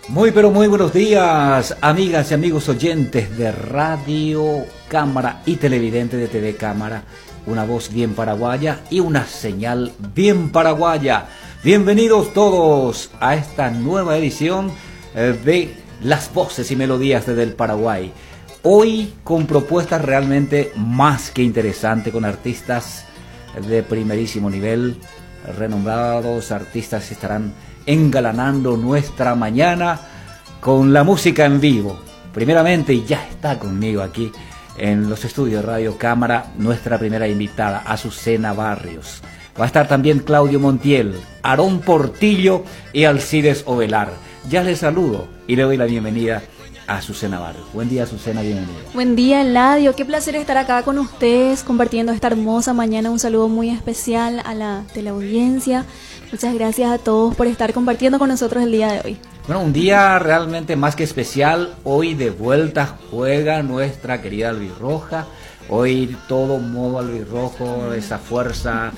Muy pero muy buenos días, amigas y amigos oyentes de Radio Cámara y televidentes de TV Cámara. Una voz bien paraguaya y una señal bien paraguaya. Bienvenidos todos a esta nueva edición de Las Voces y Melodías desde el Paraguay. Hoy con propuestas realmente más que interesantes, con artistas de primerísimo nivel, renombrados artistas estarán engalanando nuestra mañana con la música en vivo. Primeramente, y ya está conmigo aquí en los estudios de Radio Cámara, nuestra primera invitada, Azucena Barrios. Va a estar también Claudio Montiel, Aarón Portillo y Alcides Ovelar. Ya les saludo y le doy la bienvenida a Azucena Barrios. Buen día, Azucena, bienvenida. Buen día, Eladio. Qué placer estar acá con ustedes compartiendo esta hermosa mañana. Un saludo muy especial a la teleaudiencia. Muchas gracias a todos por estar compartiendo con nosotros el día de hoy. Bueno, un día realmente más que especial. Hoy de vuelta juega nuestra querida albirroja. Hoy todo modo albirrojo, esa fuerza